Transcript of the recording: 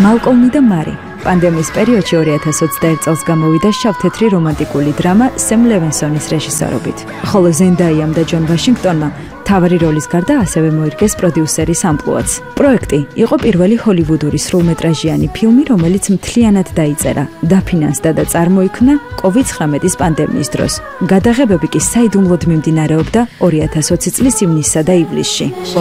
მალკოლმი და მარი. პანდემიის პერიოდში 2021 წელს გამოვიდა შავ-თეთრი რომანტიკული დრამა სემ ლევინსონის რეჟისორობით. ხოლო ზენდაიამ და ჯონ ვაშინგტონმა მთავარი როლის გარდა ასევე მოირგეს პროდიუსერის ამპლუაც. პროექტი იყო პირველი ჰოლივუდური სრულმეტრაჟიანი ფილმი, რომელიც მთლიანად დაიწერა, დაფინანსდა და წარმოიქმნა COVID-19 პანდემიის დროს. გადაღებები კი საიდუმლოდ მიმდინარეობდა 2020 წლის ივნისსა და ივლისში.